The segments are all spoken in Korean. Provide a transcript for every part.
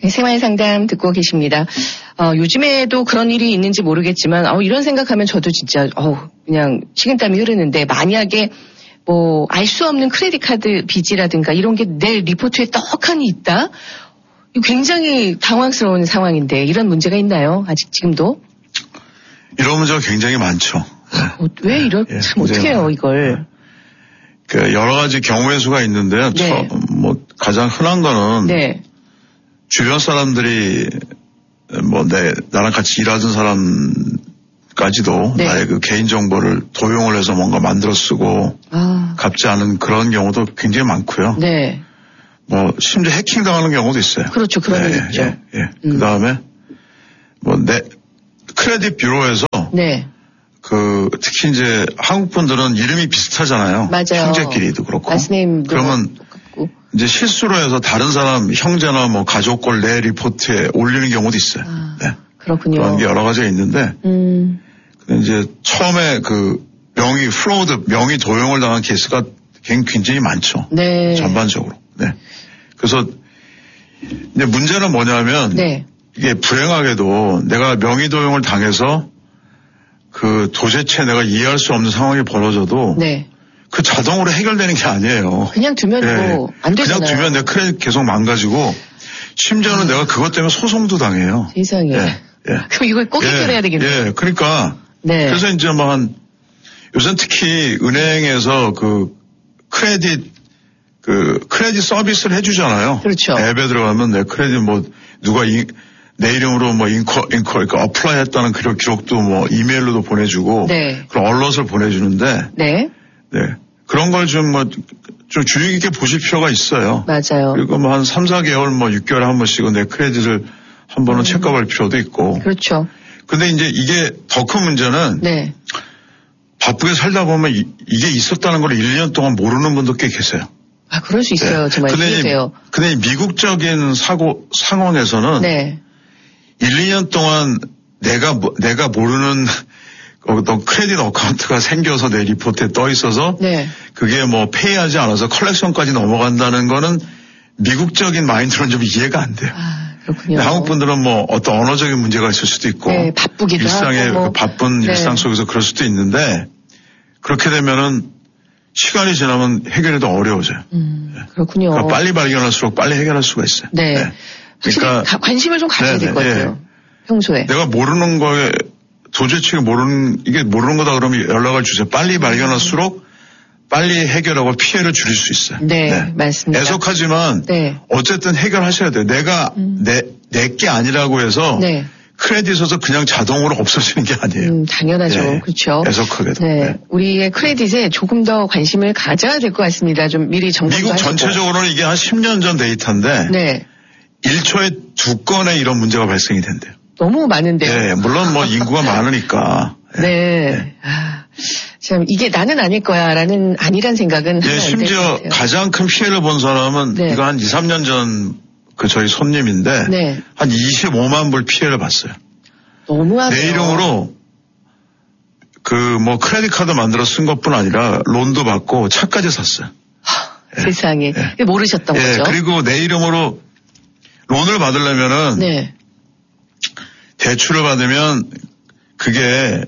생활 상담 듣고 계십니다. 요즘에도 그런 일이 있는지 모르겠지만, 이런 생각하면 저도 진짜, 그냥 식은땀이 흐르는데, 만약에 알 수 없는 크레딧 카드 빚이라든가 이런 게 내 리포트에 떡하니 있다? 굉장히 당황스러운 상황인데, 이런 문제가 있나요? 아직 지금도? 이런 문제가 굉장히 많죠. 왜 참 어떻게 해요, 이걸? 여러 가지 경우의 수가 있는데요. 네. 가장 흔한 거는. 네. 주변 사람들이, 나랑 같이 일하던 사람까지도. 네. 나의 그 개인정보를 도용을 해서 뭔가 만들어 쓰고. 갚지 않은 그런 경우도 굉장히 많고요. 네. 심지어 해킹 당하는 경우도 있어요. 그렇죠. 그런 일 있죠. 그 다음에, 크레딧 뷰로에서. 네. 특히 이제 한국 분들은 이름이 비슷하잖아요. 맞아요. 형제끼리도 그렇고. 라스네임도 그러면 똑같고. 이제 실수로 해서 다른 사람 형제나 가족 걸 내 리포트에 올리는 경우도 있어요. 네. 그렇군요. 그런 게 여러 가지가 있는데. 근데 이제 처음에 명의 도용을 당한 케이스가 굉장히 많죠. 네. 전반적으로. 네. 그래서 이제 문제는 뭐냐면. 네. 이게 불행하게도 내가 명의 도용을 당해서 도대체 내가 이해할 수 없는 상황이 벌어져도. 네. 자동으로 해결되는 게 아니에요. 그냥 두면 안 되잖아요. 그냥 두면 내 크레딧 계속 망가지고, 심지어는 내가 그것 때문에 소송도 당해요. 세상에. 그럼 이걸 꼭 해결해야 되겠네요. 그러니까. 네. 그래서 이제 요즘 특히 은행에서 크레딧 서비스를 해주잖아요. 그렇죠. 앱에 들어가면 내 크레딧 누가 내 이름으로 어플라이 했다는 그런 기록도 이메일로도 보내주고. 네. 그런 얼럿을 보내주는데. 네. 네. 그런 걸 좀 주의 깊게 보실 필요가 있어요. 맞아요. 그리고 한 3, 4개월, 6개월에 한 번씩은 내 크레딧을 한 번은 체크할 필요도 있고. 그렇죠. 근데 이제 이게 더 큰 문제는. 네. 바쁘게 살다 보면 이게 있었다는 걸 1년 동안 모르는 분도 꽤 계세요. 그럴 수 있어요. 네. 정말. 근데 미국적인 상황에서는. 네. 1, 2년 동안 내가 모르는 어떤 크레딧 어카운트가 생겨서 내 리포트에 떠 있어서. 네. 그게 페이하지 않아서 컬렉션까지 넘어간다는 거는 미국적인 마인드로는 좀 이해가 안 돼요. 그렇군요. 한국 분들은 어떤 언어적인 문제가 있을 수도 있고. 네, 바쁘기도 하고. 바쁜 네. 일상 속에서 그럴 수도 있는데, 그렇게 되면은 시간이 지나면 해결해도 어려워져요. 그렇군요. 그러니까 빨리 발견할수록 빨리 해결할 수가 있어요. 네. 네. 그러니까 관심을 좀 가져야 될 것 같아요. 평소에. 내가 모르는 거에 도대체 이게 모르는 거다 그러면 연락을 주세요. 빨리 발견할수록 빨리 해결하고 피해를 줄일 수 있어요. 네, 네. 맞습니다. 애석하지만 네. 어쨌든 해결하셔야 돼요. 내가 내게 아니라고 해서 네. 크레딧에서 그냥 자동으로 없어지는 게 아니에요. 당연하죠. 네. 그렇죠. 애석하게도. 네. 네. 우리의 크레딧에 조금 더 관심을 가져야 될 것 같습니다. 좀 미리 정보도 미국 전체적으로는 이게 한 10년 전 데이터인데 네. 1초에 2건의 이런 문제가 발생이 된대요. 너무 많은데요. 네, 물론 인구가 많으니까. 네. 네. 참 이게 나는 아닐 거야라는 아니란 생각은 네, 심지어 가장 큰 피해를 본 사람은 네. 이거 한 2, 3년 전 저희 손님인데 네. 한 25만 불 피해를 봤어요. 너무하네요. 내 이름으로 크레딧 카드 만들어 쓴 것뿐 아니라 론도 받고 차까지 샀어요. 세상에. 네. 모르셨던 거죠? 그리고 내 이름으로 론을 받으려면은 네. 대출을 받으면 그게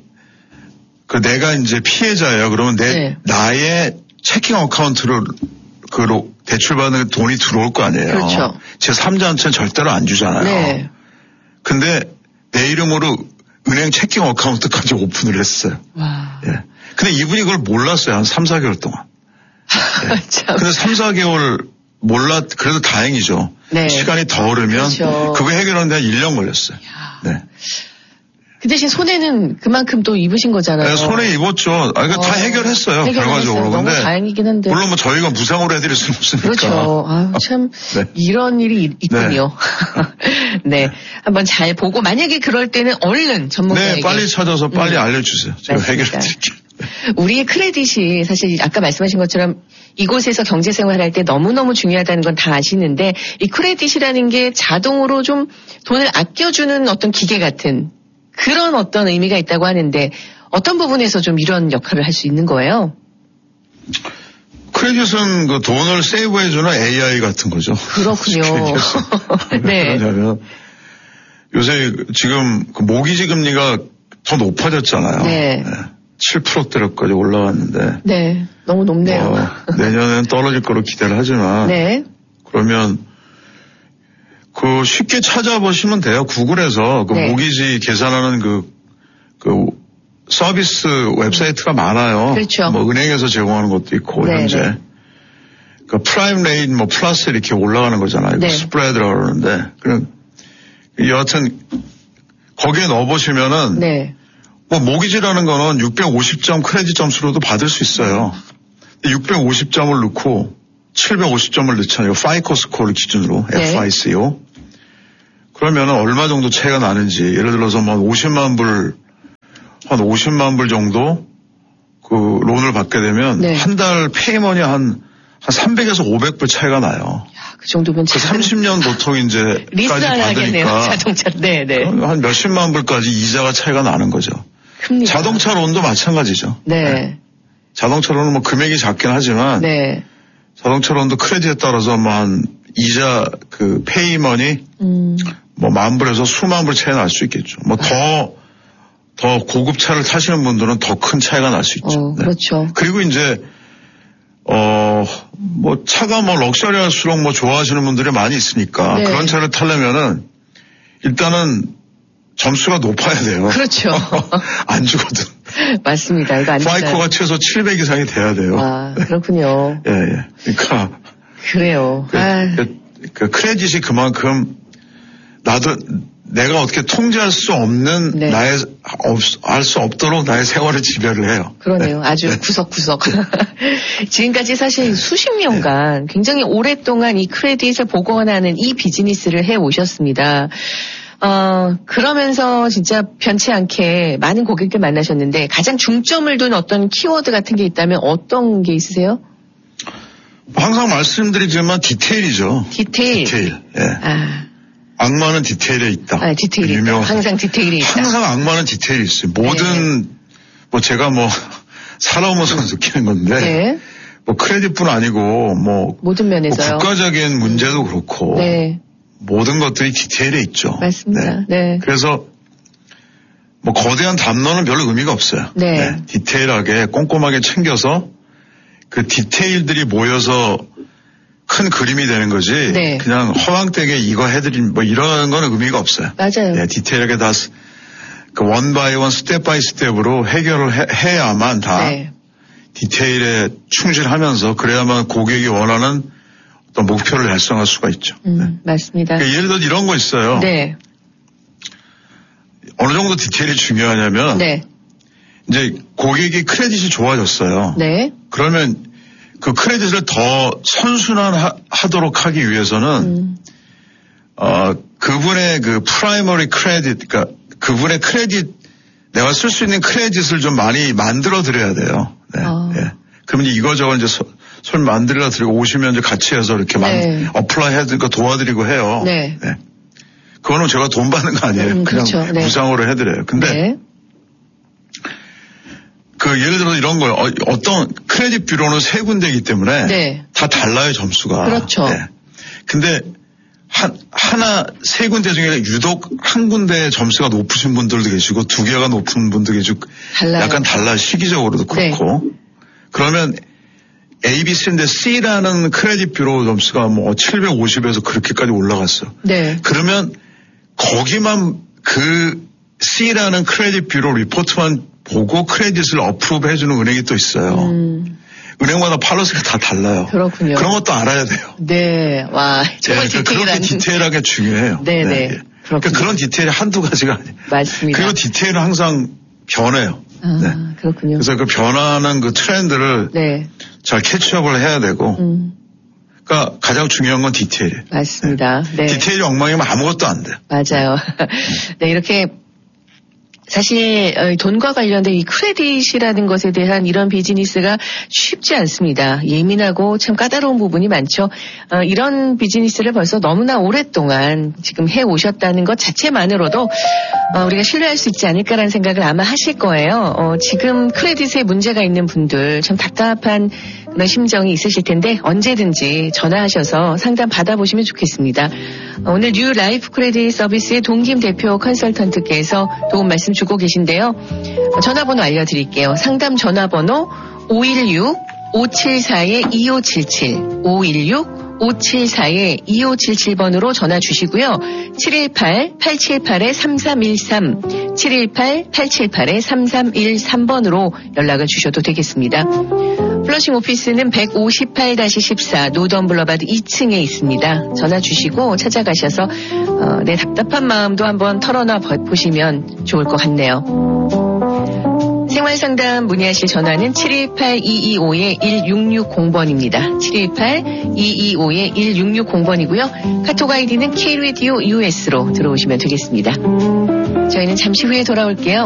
내가 이제 피해자예요. 그러면 네. 나의 체킹 어카운트로 대출 받는 돈이 들어올 거 아니에요. 그렇죠. 제 3자한테는 절대로 안 주잖아요. 네. 근데 내 이름으로 은행 체킹 어카운트까지 오픈을 했어요. 와. 예. 근데 이분이 그걸 몰랐어요. 한 3, 4개월 동안. 예. 근데 3, 4개월 그래도 다행이죠. 네. 시간이 더 흐르면 그렇죠. 그거 해결하는데 1년 걸렸어요. 네. 그 대신 손해는 그만큼 또 입으신 거잖아요. 네, 손해 입었죠. 그러니까 다 해결했어요. 결과적으로. 너무 근데 다행이긴 한데. 물론 저희가 무상으로 해드릴 수는 없으니까. 그렇죠. 참 네. 이런 일이 있군요. 네. 네. 한번 잘 보고 만약에 그럴 때는 얼른 전문가에게. 네, 빨리 찾아서 빨리 알려주세요. 제가 해결해드릴게요. 우리의 크레딧이 사실 아까 말씀하신 것처럼 이곳에서 경제생활할 때 너무너무 중요하다는 건 다 아시는데 이 크레딧이라는 게 자동으로 좀 돈을 아껴주는 어떤 기계 같은 그런 어떤 의미가 있다고 하는데 어떤 부분에서 좀 이런 역할을 할 수 있는 거예요? 크레딧은 그 돈을 세이브해주는 AI 같은 거죠. 그렇군요. 네. 왜냐하면 요새 지금 그 모기지 금리가 더 높아졌잖아요. 네. 7%대로까지 올라왔는데. 네. 너무 높네요. 내년엔 떨어질 거로 기대를 하지만. 네. 그러면 그 쉽게 찾아보시면 돼요. 구글에서 그 네. 모기지 계산하는 그 서비스 웹사이트가 많아요. 그렇죠. 뭐 은행에서 제공하는 것도 있고 네네. 현재. 그 프라임 레이트 뭐 플러스 이렇게 올라가는 거잖아요. 네. 스프레드라고 그러는데. 그럼 여하튼 거기에 넣어보시면은 네. 뭐 모기지라는 거는 650점 크레딧 점수로도 받을 수 있어요. 650점을 넣고 750점을 넣잖아요. 파이코 스코어를 기준으로 네. FICO. 그러면은 얼마 정도 차이가 나는지 예를 들어서 뭐 50만 불 한 50만 불 정도 그 론을 받게 되면 네. 한 달 페이먼이 한 300에서 500불 차이가 나요. 야, 그 정도면 그 30년 보통 이제 리스를 받으니까 자동차 네네 한 몇십만 불까지 이자가 차이가 나는 거죠. 큽니다. 자동차 론도 마찬가지죠. 네. 네. 자동차 론은 뭐 금액이 작긴 하지만 네. 자동차 론도 크레딧에 따라서 뭐 한 이자 그 페이먼이 뭐 만 불에서 수만 불 차이 날 수 있겠죠. 뭐 더 고급 차를 타시는 분들은 더 큰 차이가 날 수 있죠. 네. 그렇죠. 그리고 이제 뭐 차가 뭐 럭셔리할수록 뭐 좋아하시는 분들이 많이 있으니까 네. 그런 차를 타려면은 일단은 점수가 높아야 돼요. 그렇죠. 안 주거든. 맞습니다. 이거 안 파이코가 최소 700 이상이 돼야 돼요. 아, 그렇군요. 예, 예. 그러니까. 그래요. 그 크레딧이 그만큼 내가 어떻게 통제할 수 없는 네. 알 수 없도록 나의 생활을 지배를 해요. 그러네요. 네. 아주 구석구석. 지금까지 사실 수십 년간 굉장히 오랫동안 이 크레딧을 복원하는 이 비즈니스를 해 오셨습니다. 그러면서 진짜 변치 않게 많은 고객들 만나셨는데 가장 중점을 둔 어떤 키워드 같은 게 있다면 어떤 게 있으세요? 항상 말씀드리지만 디테일이죠. 디테일. 예. 악마는 디테일에 있다. 디테일이 있다. 항상 디테일이 있다. 항상 악마는 디테일이 있어요. 모든 뭐 제가 뭐 살아오면서 느끼는 건데 네. 뭐 크레딧뿐 아니고 뭐 모든 면에서요. 뭐 국가적인 문제도 그렇고 네. 모든 것들이 디테일에 있죠. 맞습니다. 네. 그래서 뭐 거대한 담론은 별로 의미가 없어요. 네. 디테일하게 꼼꼼하게 챙겨서 그 디테일들이 모여서 큰 그림이 되는 거지. 네. 그냥 허황되게 이거 해드린 뭐 이런 거는 의미가 없어요. 맞아요. 네, 디테일하게 다 그 원 바이 원 스텝 바이 스텝으로 해결을 해야만 다 네. 디테일에 충실하면서 그래야만 고객이 원하는 어떤 목표를 달성할 수가 있죠. 네. 맞습니다. 그러니까 예를 들어 이런 거 있어요. 네. 어느 정도 디테일이 중요하냐면 네. 이제 고객이 크레딧이 좋아졌어요. 네. 그러면 그 크레딧을 더 선순환하도록 하기 위해서는 그분의 그 프라이머리 크레딧, 그러니까 그분의 크레딧 내가 쓸 수 있는 크레딧을 좀 많이 만들어 드려야 돼요. 네. 네. 그러면 이거저거 이제 손 만들어 드리고 오시면 이제 같이 해서 이렇게 네. 어플라이 해드리고 도와드리고 해요. 네. 네. 그거는 제가 돈 받는 거 아니에요. 그냥 그렇죠. 네. 무상으로 해드려요. 근데 네. 그 예를 들어 이런 거요. 어떤 크레딧 뷰로는 세 군데이기 때문에 네. 다 달라요 점수가. 그렇죠. 네. 근데 세 군데 중에 유독 한 군데 점수가 높으신 분들도 계시고 두 개가 높은 분도 계시고 달라요. 약간 달라 시기적으로도 그렇고. 네. 그러면 ABC인데 C라는 크레딧 뷰로 점수가 뭐 750에서 그렇게까지 올라갔어. 네. 그러면 거기만 그 C라는 크레딧 뷰로 리포트만 보고 크레딧을 어프로브 해주는 은행이 또 있어요. 은행마다 팔러스가 다 달라요. 그렇군요. 그런 것도 알아야 돼요. 네, 와, 정말 네, 그렇게 디테일하게 중요해요. 네네. 네. 그러니까 그런 디테일이 한두 가지가 아니에요. 맞습니다. 그리고 디테일은 항상 변해요. 네. 그렇군요. 그래서 그 변하는 그 트렌드를 네. 잘 캐치업을 해야 되고, 그러니까 가장 중요한 건 디테일이에요. 맞습니다. 네. 디테일이 엉망이면 아무것도 안 돼요. 맞아요. 네, 이렇게 사실 돈과 관련된 이 크레딧이라는 것에 대한 이런 비즈니스가 쉽지 않습니다. 예민하고 참 까다로운 부분이 많죠. 이런 비즈니스를 벌써 너무나 오랫동안 지금 해오셨다는 것 자체만으로도 우리가 신뢰할 수 있지 않을까라는 생각을 아마 하실 거예요. 지금 크레딧에 문제가 있는 분들, 참 답답한 그런 심정이 있으실 텐데 언제든지 전화하셔서 상담 받아보시면 좋겠습니다. 오늘 뉴 라이프 크레딧 서비스의 동김 대표 컨설턴트께서 도움 말씀 주고 계신데요. 전화번호 알려드릴게요. 상담 전화번호 516-574-2577 516-574-2577번으로 전화 주시고요. 718-878-3313 718-878-3313번으로 연락을 주셔도 되겠습니다. 플러싱 오피스는 158-14 노던 블러바드 2층에 있습니다. 전화 주시고 찾아가셔서 내 답답한 마음도 한번 털어놔 보시면 좋을 것 같네요. 생활상담 문의하실 전화는 718-225-1660번입니다. 718-225-1660번이고요. 카톡 아이디는 K-Radio US로 들어오시면 되겠습니다. 저희는 잠시 후에 돌아올게요.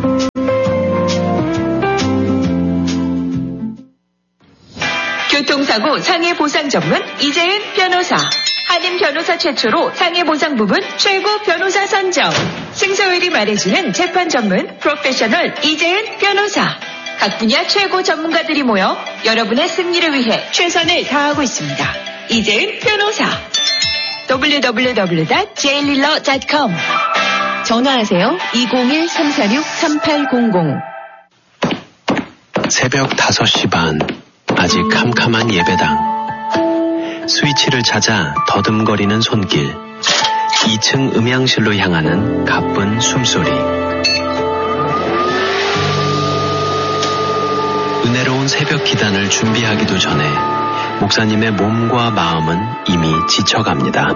교통사고 상해보상 전문 이재은 변호사. 한인 변호사 최초로 상해보상 부분 최고 변호사 선정. 승소율이 말해주는 재판 전문 프로페셔널 이재은 변호사. 각 분야 최고 전문가들이 모여 여러분의 승리를 위해 최선을 다하고 있습니다. 이재은 변호사. www.jliller.com. 전화하세요. 201-346-3800. 새벽 5시 반. 아직 캄캄한 예배당. 스위치를 찾아 더듬거리는 손길. 2층 음향실로 향하는 가쁜 숨소리. 은혜로운 새벽 기단을 준비하기도 전에 목사님의 몸과 마음은 이미 지쳐갑니다.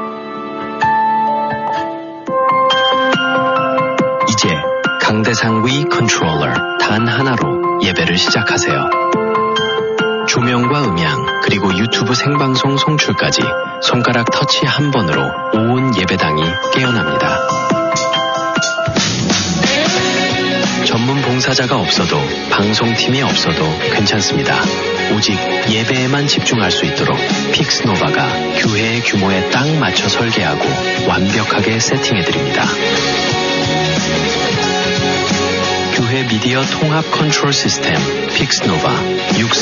이제 강대상 위 컨트롤러 단 하나로 예배를 시작하세요. 조명과 음향 그리고 유튜브 생방송 송출까지 손가락 터치 한 번으로 온 예배당이 깨어납니다. 전문 봉사자가 없어도 방송팀이 없어도 괜찮습니다. 오직 예배에만 집중할 수 있도록 픽스노바가 교회의 규모에 딱 맞춰 설계하고 완벽하게 세팅해드립니다. 교회 미디어 통합 컨트롤 시스템 픽스노바